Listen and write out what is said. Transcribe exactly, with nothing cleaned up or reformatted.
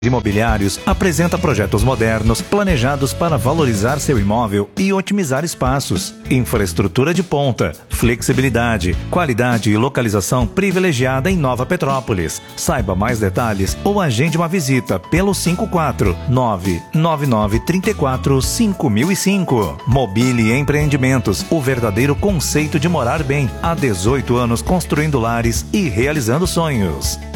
Imobiliários apresenta projetos modernos planejados para valorizar seu imóvel e otimizar espaços. Infraestrutura de ponta, flexibilidade, qualidade e localização privilegiada em Nova Petrópolis. Saiba mais detalhes ou agende uma visita pelo cinco quatro nove nove nove três quatro cinco mil e cinco. Mobile Empreendimentos, o verdadeiro conceito de morar bem. Há dezoito anos construindo lares e realizando sonhos.